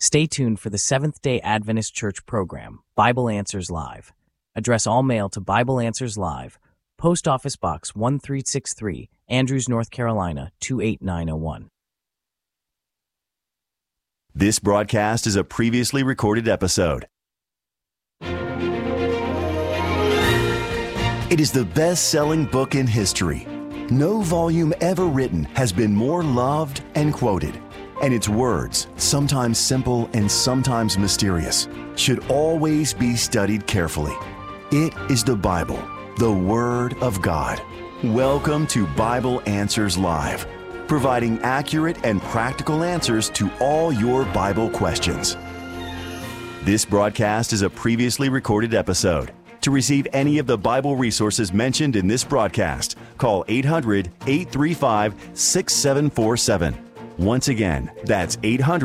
Stay tuned for the Seventh-day Adventist Church program, Bible Answers Live. Address all mail to Bible Answers Live, Post Office Box 1363, Andrews, North Carolina, 28901. This broadcast is a previously recorded episode. It is the best-selling book in history. No volume ever written has been more loved and quoted. And its words, sometimes simple and sometimes mysterious, should always be studied carefully. It is the Bible, the Word of God. Welcome to Bible Answers Live, providing accurate and practical answers to all your Bible questions. This broadcast is a previously recorded episode. To receive any of the Bible resources mentioned in this broadcast, call 800-835-6747. Once again, that's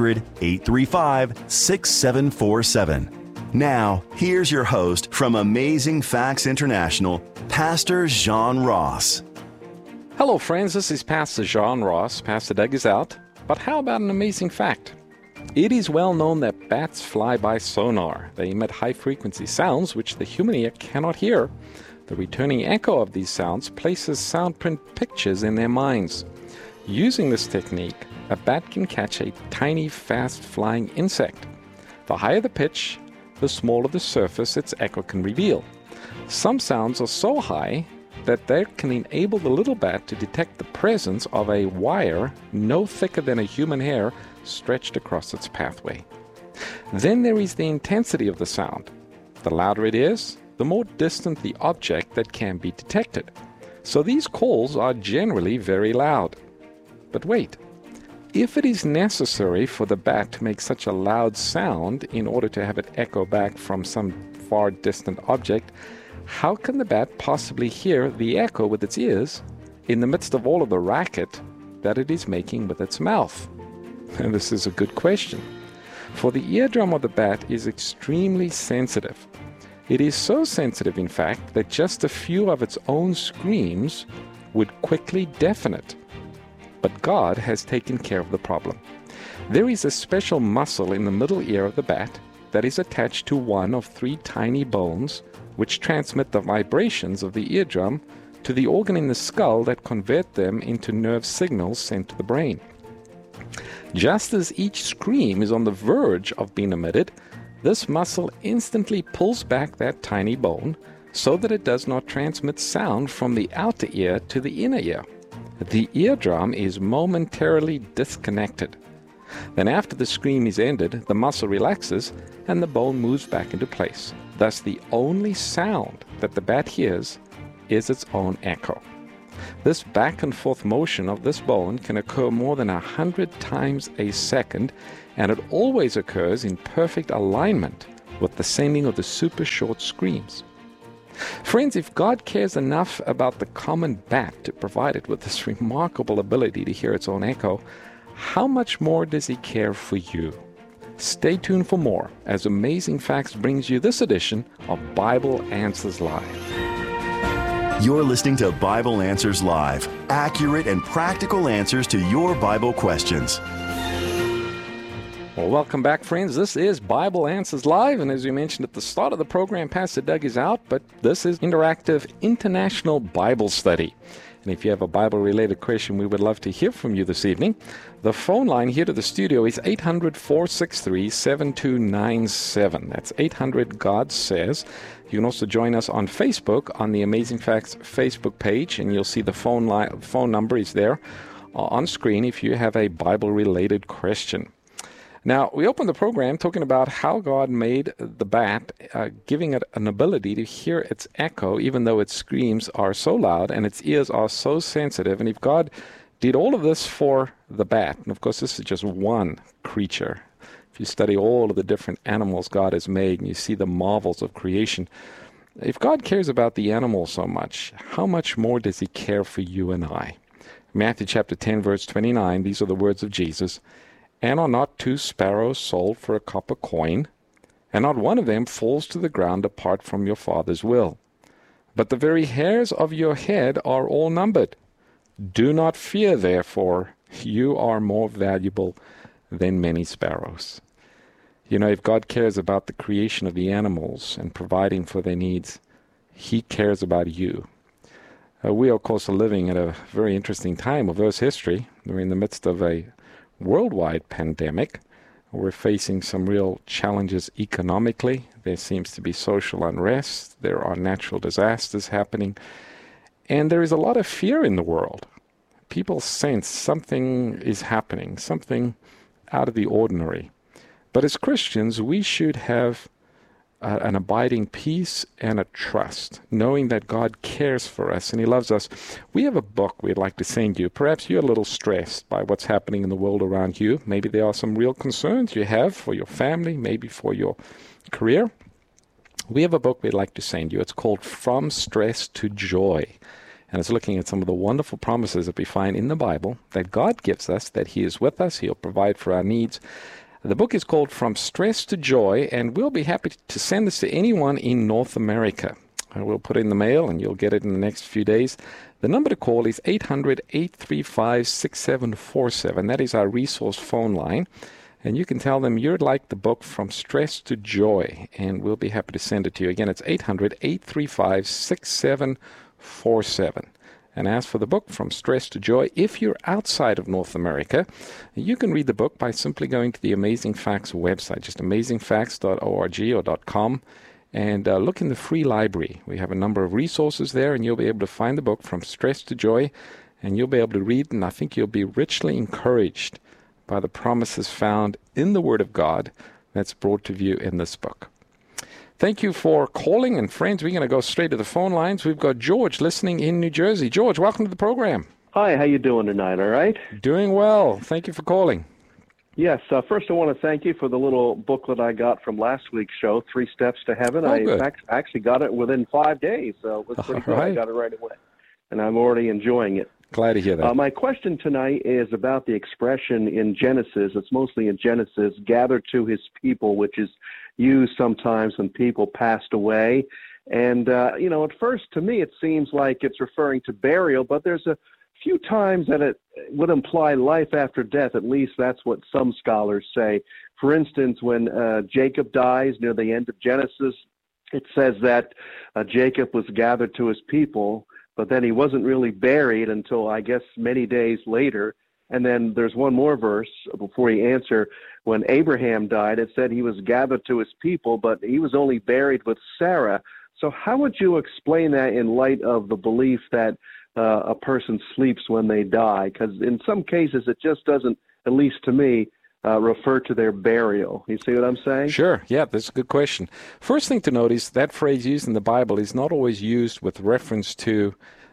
800-835-6747. Now, here's your host from Amazing Facts International, Pastor John Ross. Hello, friends. This is Pastor John Ross. Pastor Doug is out. But how about an amazing fact? It is well known that bats fly by sonar. They emit high-frequency sounds which the human ear cannot hear. The returning echo of these sounds places soundprint pictures in their minds. Using this technique, a bat can catch a tiny, fast-flying insect. The higher the pitch, the smaller the surface its echo can reveal. Some sounds are so high that they can enable the little bat to detect the presence of a wire no thicker than a human hair stretched across its pathway. Then there is the intensity of the sound. The louder it is, the more distant the object that can be detected. So these calls are generally very loud. But wait. If it is necessary for the bat to make such a loud sound in order to have it echo back from some far distant object, how can the bat possibly hear the echo with its ears in the midst of all of the racket that it is making with its mouth? And this is a good question, for the eardrum of the bat is extremely sensitive. It is so sensitive, in fact, that just a few of its own screams would quickly deafen it. But God has taken care of the problem. There is a special muscle in the middle ear of the bat that is attached to one of 3 tiny bones which transmit the vibrations of the eardrum to the organ in the skull that convert them into nerve signals sent to the brain. Just as each scream is on the verge of being emitted, this muscle instantly pulls back that tiny bone so that it does not transmit sound from the outer ear to the inner ear. The eardrum is momentarily disconnected. Then after the scream is ended, the muscle relaxes and the bone moves back into place. Thus, the only sound that the bat hears is its own echo. This back and forth motion of this bone can occur more than 100 times a second, and it always occurs in perfect alignment with the sending of the super short screams. Friends, if God cares enough about the common bat to provide it with this remarkable ability to hear its own echo, how much more does He care for you? Stay tuned for more as Amazing Facts brings you this edition of Bible Answers Live. You're listening to Bible Answers Live, accurate and practical answers to your Bible questions. Well, welcome back, friends. This is Bible Answers Live, and as we mentioned at the start of the program, Pastor Doug is out, but this is interactive international Bible study. And if you have a Bible-related question, we would love to hear from you this evening. The phone line here to the studio is 800-463-7297. That's 800-GOD-SAYS. You can also join us on Facebook on the Amazing Facts Facebook page, and you'll see the phone number is there on screen if you have a Bible-related question. Now, we opened the program talking about how God made the bat, giving it an ability to hear its echo, even though its screams are so loud and its ears are so sensitive. And if God did all of this for the bat, and of course this is just one creature. If you study all of the different animals God has made and you see the marvels of creation, if God cares about the animals so much, how much more does He care for you and I? Matthew chapter 10, verse 29, these are the words of Jesus. And are not 2 sparrows sold for a copper coin? And not one of them falls to the ground apart from your Father's will. But the very hairs of your head are all numbered. Do not fear, therefore, you are more valuable than many sparrows. You know, if God cares about the creation of the animals and providing for their needs, He cares about you. We, of course, are living at a very interesting time of Earth's history. We're in the midst of a worldwide pandemic. We're facing some real challenges economically. There seems to be social unrest. There are natural disasters happening. And there is a lot of fear in the world. People sense something is happening, something out of the ordinary. But as Christians, we should have an abiding peace and a trust, knowing that God cares for us and He loves us. We have a book we'd like to send you. Perhaps you're a little stressed by what's happening in the world around you. Maybe there are some real concerns you have for your family, maybe for your career. We have a book we'd like to send you. It's called From Stress to Joy. And it's looking at some of the wonderful promises that we find in the Bible that God gives us, that He is with us, He'll provide for our needs. The book is called From Stress to Joy, and we'll be happy to send this to anyone in North America. We'll put it in the mail, and you'll get it in the next few days. The number to call is 800-835-6747. That is our resource phone line. And you can tell them you'd like the book From Stress to Joy, and we'll be happy to send it to you. Again, it's 800-835-6747. And as for the book, From Stress to Joy, if you're outside of North America, you can read the book by simply going to the Amazing Facts website, just amazingfacts.org or .com, and look in the free library. We have a number of resources there, and you'll be able to find the book From Stress to Joy, and you'll be able to read, and I think you'll be richly encouraged by the promises found in the Word of God that's brought to you in this book. Thank you for calling, and friends, we're going to go straight to the phone lines. We've got George listening in New Jersey. George, welcome to the program. Hi, how you doing tonight, all right? Doing well. Thank you for calling. Yes, first I want to thank you for the little booklet I got from last week's show, 3 Steps to Heaven. Good. I actually got it within 5 days, so it was pretty good. Right. I got it right away, and I'm already enjoying it. Glad to hear that. My question tonight is about the expression in Genesis. It's mostly in Genesis, gather to His people, which is used sometimes when people passed away. And, at first, to me, it seems like it's referring to burial, but there's a few times that it would imply life after death. At least that's what some scholars say. For instance, when Jacob dies near the end of Genesis, it says that Jacob was gathered to his people, but then he wasn't really buried until, I guess, many days later. And then there's one more verse before you answer. When Abraham died, it said he was gathered to his people, but he was only buried with Sarah. So how would you explain that in light of the belief that a person sleeps when they die? Because in some cases it just doesn't, at least to me, refer to their burial. You see what I'm saying? Sure. Yeah, that's a good question. First thing to note is that phrase used in the Bible is not always used with reference to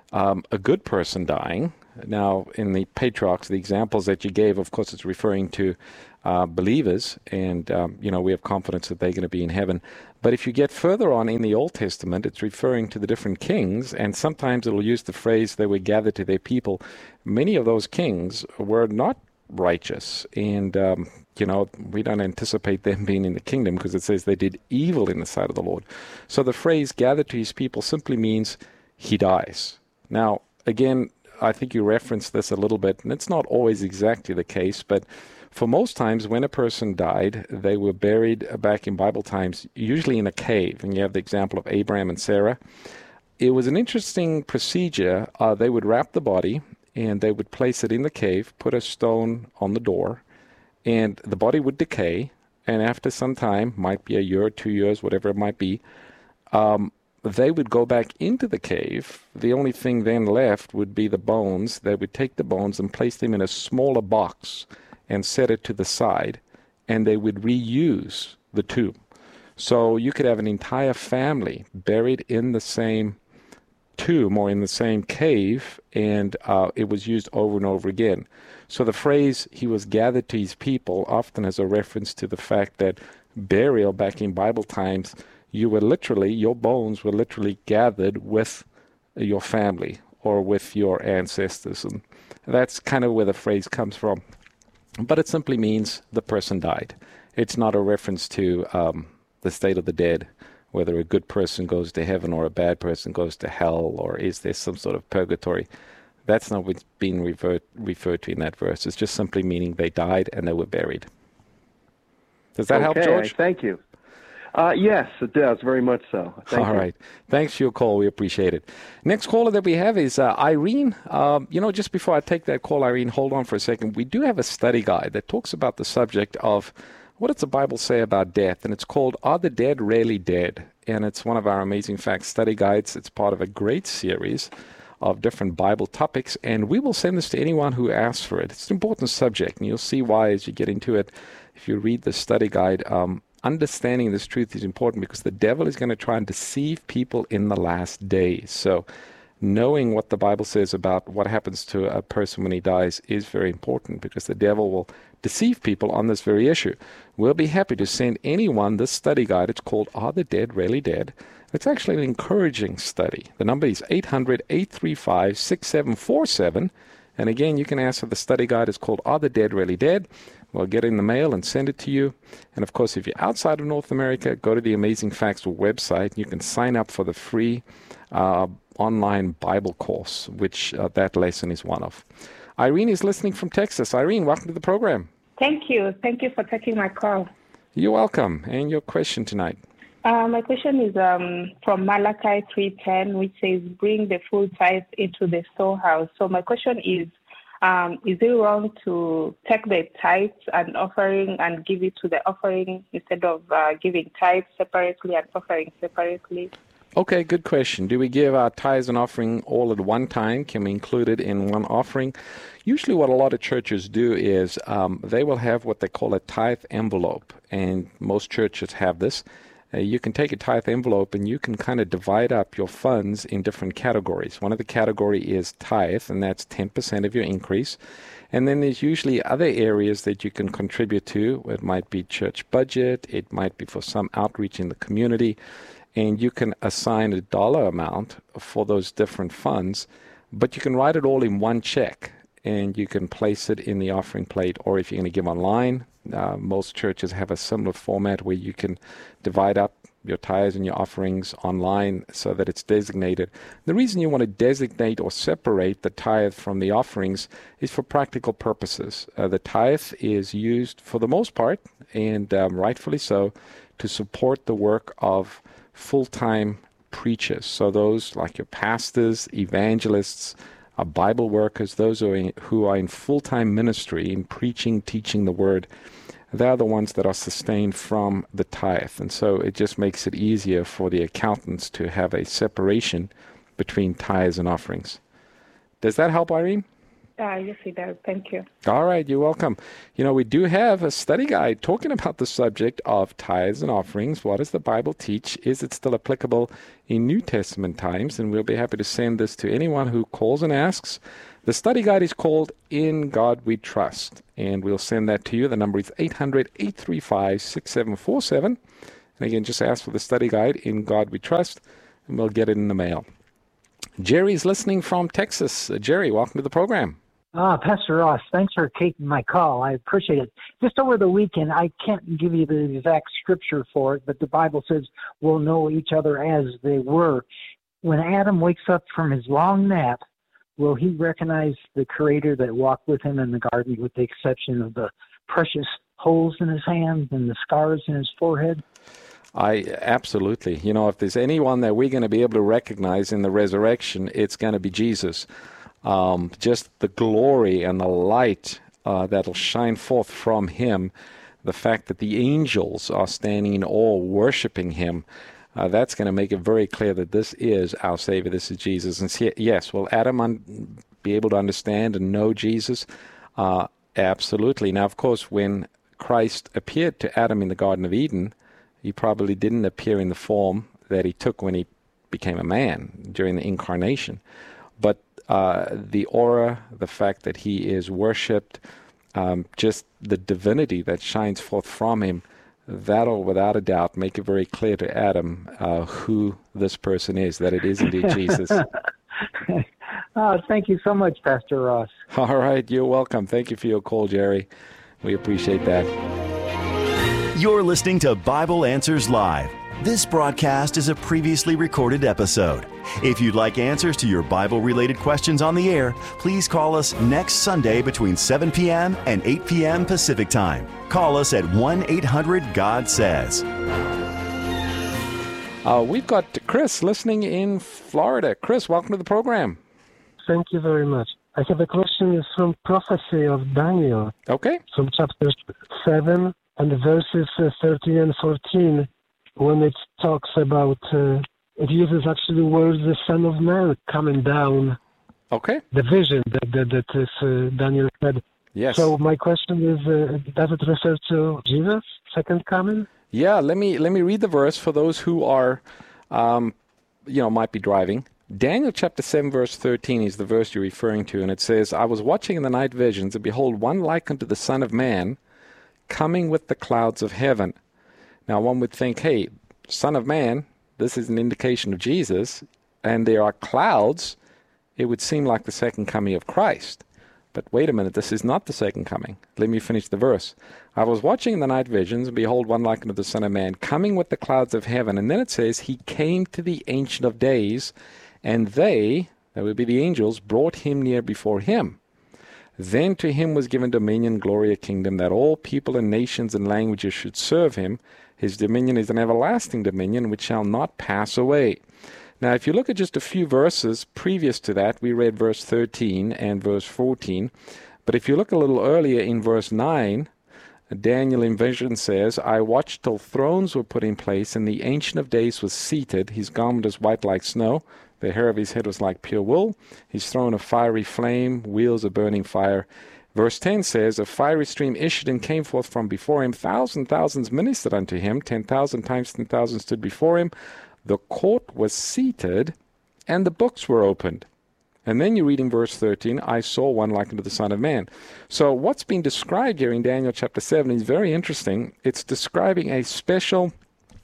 a good person dying. Now, in the patriarchs, the examples that you gave, of course, it's referring to believers, and, we have confidence that they're going to be in heaven. But if you get further on in the Old Testament, it's referring to the different kings, and sometimes it'll use the phrase, they were gathered to their people. Many of those kings were not righteous, and, we don't anticipate them being in the kingdom because it says they did evil in the sight of the Lord. So the phrase, gathered to His people, simply means he dies. Now, again, I think you referenced this a little bit, and it's not always exactly the case, but for most times when a person died, they were buried back in Bible times, usually in a cave. And you have the example of Abraham and Sarah. It was an interesting procedure. They would wrap the body, and they would place it in the cave, put a stone on the door, and the body would decay. And after some time, might be a year or 2 years, whatever it might be, they would go back into the cave. The only thing then left would be the bones. They would take the bones and place them in a smaller box and set it to the side, and they would reuse the tomb. So you could have an entire family buried in the same tomb or in the same cave, and it was used over and over again. So the phrase, he was gathered to his people, often has a reference to the fact that burial back in Bible times, your bones were literally gathered with your family or with your ancestors. And that's kind of where the phrase comes from. But it simply means the person died. It's not a reference to the state of the dead, whether a good person goes to heaven or a bad person goes to hell, or is there some sort of purgatory. That's not what's being referred to in that verse. It's just simply meaning they died and they were buried. Does that help, George? Thank you. Yes, it does, very much so. Thank you. All right. Thanks for your call. We appreciate it. Next caller that we have is Irene. Just before I take that call, Irene, hold on for a second. We do have a study guide that talks about the subject of what does the Bible say about death, and it's called Are the Dead Really Dead? And it's one of our Amazing Facts study guides. It's part of a great series of different Bible topics, and we will send this to anyone who asks for it. It's an important subject, and you'll see why as you get into it. If you read the study guide, understanding this truth is important because the devil is going to try and deceive people in the last days. So knowing what the Bible says about what happens to a person when he dies is very important because the devil will deceive people on this very issue. We'll be happy to send anyone this study guide. It's called Are the Dead Really Dead? It's actually an encouraging study. The number is 800-835-6747. And again, you can ask for the study guide. It's called Are the Dead Really Dead? We'll get it in the mail and send it to you. And of course, if you're outside of North America, go to the Amazing Facts website. You can sign up for the free online Bible course, which that lesson is one of. Irene is listening from Texas. Irene, welcome to the program. Thank you. Thank you for taking my call. You're welcome. And your question tonight? My question is from Malachi 3:10, which says, bring the full tithe into the storehouse. So my question is it wrong to take the tithes and offering and give it to the offering instead of giving tithes separately and offering separately? Okay, good question. Do we give our tithes and offering all at one time? Can we include it in one offering? Usually what a lot of churches do is they will have what they call a tithe envelope, and most churches have this. You can take a tithe envelope and you can kind of divide up your funds in different categories. One of the category is tithe, and that's 10% of your increase. And then there's usually other areas that you can contribute to. It might be church budget. It might be for some outreach in the community. And you can assign a dollar amount for those different funds, but you can write it all in one check and you can place it in the offering plate. Or if you're going to give online, most churches have a similar format where you can divide up your tithes and your offerings online so that it's designated. The reason you want to designate or separate the tithe from the offerings is for practical purposes. The tithe is used for the most part, and rightfully so, to support the work of full-time preachers. So those like your pastors, evangelists, Bible workers, those who are in full-time ministry in preaching, teaching the word, they're the ones that are sustained from the tithe. And so it just makes it easier for the accountants to have a separation between tithes and offerings. Does that help, Irene? Yes, it does. Thank you. All right, you're welcome. We do have a study guide talking about the subject of tithes and offerings. What does the Bible teach? Is it still applicable in New Testament times? And we'll be happy to send this to anyone who calls and asks. The study guide is called In God We Trust, and we'll send that to you. The number is 800-835-6747. And again, just ask for the study guide, In God We Trust, and we'll get it in the mail. Jerry's listening from Texas. Jerry, welcome to the program. Pastor Ross, thanks for taking my call. I appreciate it. Just over the weekend, I can't give you the exact scripture for it, but the Bible says we'll know each other as they were. When Adam wakes up from his long nap, will he recognize the Creator that walked with him in the garden, with the exception of the precious holes in his hands and the scars in his forehead? Absolutely. If there's anyone that we're going to be able to recognize in the resurrection, it's going to be Jesus. Just the glory and the light that'll shine forth from him, the fact that the angels are standing in awe, worshiping him, that's going to make it very clear that this is our Savior, this is Jesus. And yes, will Adam be able to understand and know Jesus? Absolutely. Now, of course, when Christ appeared to Adam in the Garden of Eden, he probably didn't appear in the form that he took when he became a man during the incarnation. But the aura, the fact that he is worshipped, just the divinity that shines forth from him, that'll without a doubt make it very clear to Adam who this person is, that it is indeed Jesus. Thank you so much, Pastor Ross. All right, you're welcome. Thank you for your call, Jerry. We appreciate that. You're listening to Bible Answers Live. This broadcast is a previously recorded episode. If you'd like answers to your Bible-related questions on the air, please call us next Sunday between 7 p.m. and 8 p.m. Pacific Time. Call us at 1-800-GOD-SAYS. We've got Chris listening in Florida. Chris, welcome to the program. Thank you very much. I have a question from prophecy of Daniel. Okay. From chapter 7 and verses 13 and 14, when it talks about, it uses actually the words, the Son of Man coming down. Okay. The vision that Daniel said. Yes. So my question is, does it refer to Jesus' second coming? Yeah, let me read the verse for those who are, might be driving. Daniel chapter 7, verse 13 is the verse you're referring to, and it says, I was watching in the night visions, and behold, one like unto the Son of Man, coming with the clouds of heaven. Now, one would think, hey, Son of Man, this is an indication of Jesus, and there are clouds. It would seem like the second coming of Christ. But wait a minute, this is not the second coming. Let me finish the verse. I was watching in the night visions, and behold, one like unto the Son of Man, coming with the clouds of heaven. And then it says, he came to the Ancient of Days, and they, that would be the angels, brought him near before him. Then to him was given dominion, glory, a kingdom, that all people and nations and languages should serve him. His dominion is an everlasting dominion which shall not pass away. Now, if you look at just a few verses previous to that, we read verse 13 and verse 14. But if you look a little earlier in verse 9, Daniel in vision says, I watched till thrones were put in place, and the Ancient of Days was seated. His garment was white like snow. The hair of his head was like pure wool. His throne of fiery flame, wheels of burning fire. Verse 10 says, a fiery stream issued and came forth from before him. Thousands ministered unto him. 10,000 times 10,000 stood before him. The court was seated, and the books were opened. And then you read in verse 13, I saw one like unto the Son of Man. So what's being described here in Daniel chapter 7 is very interesting. It's describing a special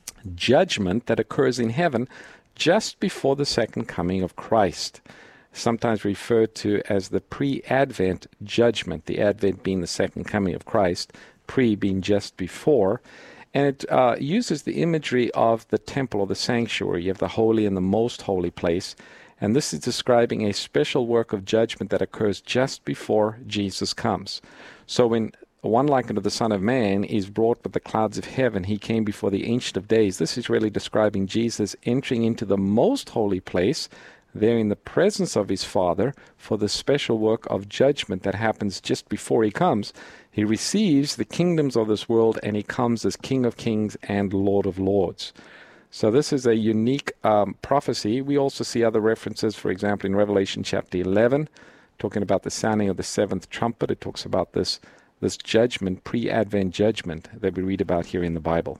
judgment that occurs in heaven just before the second coming of Christ, sometimes referred to as the pre-Advent judgment, the Advent being the second coming of Christ, pre being just before. And it uses the imagery of the temple or the sanctuary. You have the holy and the most holy place. And this is describing a special work of judgment that occurs just before Jesus comes. So when one like unto the Son of Man is brought with the clouds of heaven, he came before the Ancient of Days. This is really describing Jesus entering into the most holy place, there in the presence of his Father, for the special work of judgment that happens just before he comes. He receives the kingdoms of this world, and he comes as King of Kings and Lord of Lords. So this is a unique prophecy. We also see other references, for example, in Revelation chapter 11, talking about the sounding of the seventh trumpet. It talks about this judgment, pre-Advent judgment that we read about here in the Bible.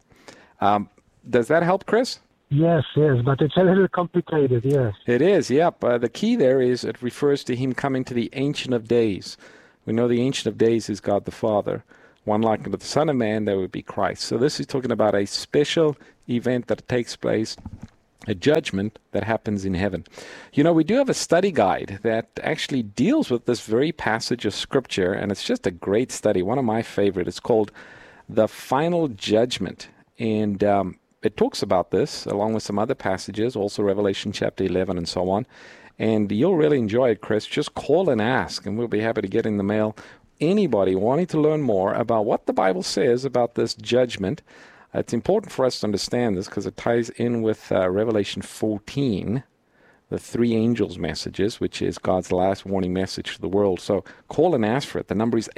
Does that help, Chris? Yes, but it's a little complicated, yes. It is, yep. The key there is it refers to him coming to the Ancient of Days. We know the Ancient of Days is God the Father. One like unto the Son of Man, that would be Christ. So this is talking about a special event that takes place, a judgment that happens in heaven. You know, we do have a study guide that actually deals with this very passage of Scripture, and it's just a great study, one of my favorite. It's called The Final Judgment, and it talks about this along with some other passages, also Revelation chapter 11 and so on, and you'll really enjoy it, Chris. Just call and ask, and we'll be happy to get in the mail anybody wanting to learn more about what the Bible says about this judgment. It's important for us to understand this because it ties in with Revelation 14, the three angels' messages, which is God's last warning message to the world. So call and ask for it. The number is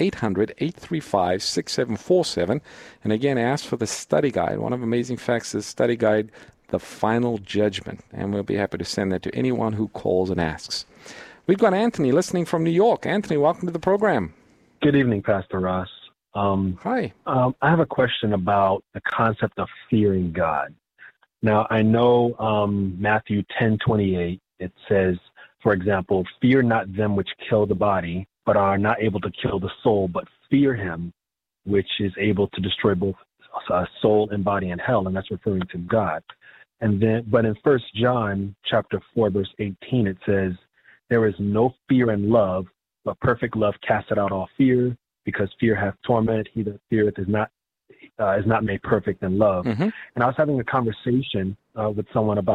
800-835-6747. And again, ask for the study guide. One of Amazing Facts is study guide, The Final Judgment. And we'll be happy to send that to anyone who calls and asks. We've got Anthony listening from New York. Anthony, welcome to the program. Good evening, Pastor Ross. Hi. I have a question about the concept of fearing God. Now, I know Matthew 10:28, it says, for example, fear not them which kill the body, but are not able to kill the soul, but fear him which is able to destroy both soul and body in hell, and that's referring to God. And then, but in 1 John chapter 4, verse 18, it says, there is no fear in love, but perfect love casteth out all fear, because fear hath torment. He that feareth is not made perfect in love. Mm-hmm. And I was having a conversation with someone about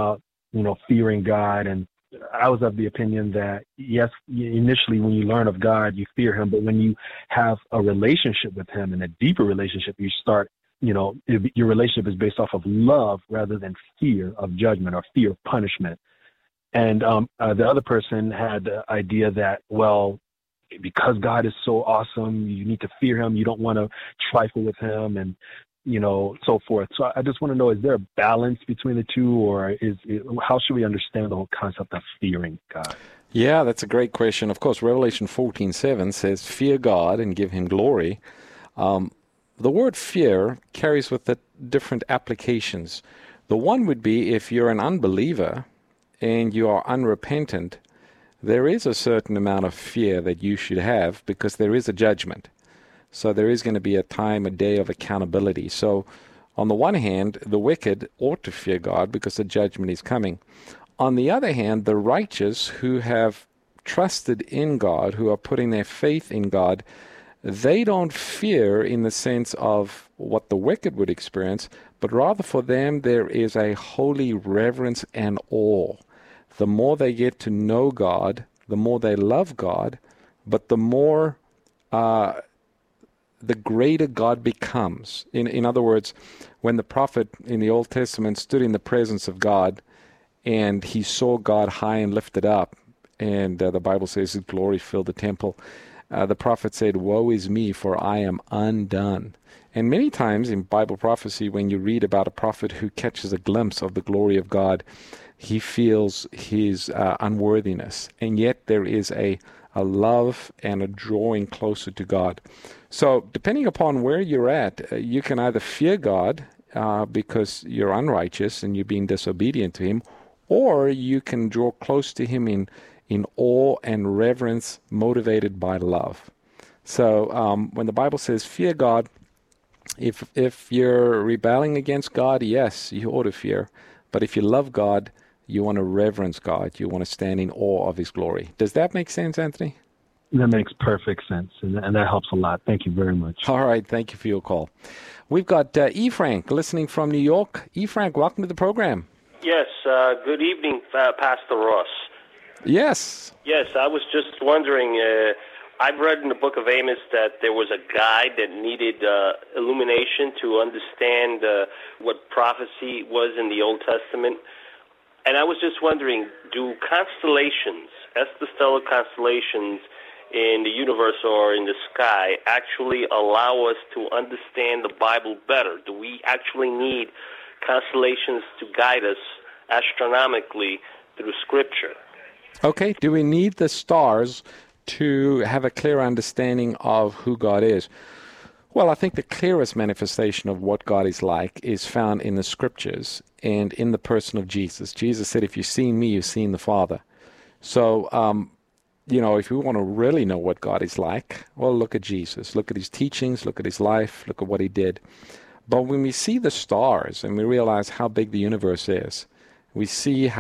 fearing God. And I was of the opinion that, yes, initially when you learn of God, you fear him. But when you have a relationship with him and a deeper relationship, you start, your relationship is based off of love rather than fear of judgment or fear of punishment. And the other person had the idea that, well, because God is so awesome, you need to fear him. You don't want to trifle with him and, so forth. So I just want to know, is there a balance between the two, or how should we understand the whole concept of fearing God? Yeah, that's a great question. Of course, Revelation 14:7 says, fear God and give him glory. The word fear carries with it different applications. The one would be if you're an unbeliever and you are unrepentant, there is a certain amount of fear that you should have because there is a judgment. So there is going to be a time, a day of accountability. So on the one hand, the wicked ought to fear God because the judgment is coming. On the other hand, the righteous who have trusted in God, who are putting their faith in God, they don't fear in the sense of what the wicked would experience, but rather for them there is a holy reverence and awe. The more they get to know God, the more they love God, but the more the greater God becomes. In other words, when the prophet in the Old Testament stood in the presence of God and he saw God high and lifted up, and the Bible says his glory filled the temple, the prophet said, woe is me, for I am undone. And many times in Bible prophecy, when you read about a prophet who catches a glimpse of the glory of God, he feels his unworthiness. And yet there is a love and a drawing closer to God. So depending upon where you're at, you can either fear God because you're unrighteous and you're being disobedient to him, or you can draw close to him in awe and reverence motivated by love. So when the Bible says fear God, if you're rebelling against God, yes, you ought to fear. But if you love God, you want to reverence God. You want to stand in awe of his glory. Does that make sense, Anthony? That makes perfect sense, and that helps a lot. Thank you very much. All right. Thank you for your call. We've got E. Frank listening from New York. E. Frank, welcome to the program. Yes. Good evening, Pastor Ross. Yes. Yes, I was just wondering, I've read in the book of Amos that there was a guide that needed illumination to understand what prophecy was in the Old Testament. And I was just wondering, do constellations, stellar constellations in the universe or in the sky, actually allow us to understand the Bible better? Do we actually need constellations to guide us astronomically through Scripture? Okay, do we need the stars to have a clear understanding of who God is? Well, I think the clearest manifestation of what God is like is found in the Scriptures and in the person of Jesus. Jesus said, if you've seen me, you've seen the Father. So, if we want to really know what God is like, well, look at Jesus. Look at his teachings, look at his life, look at what he did. But when we see the stars and we realize how big the universe is, we see how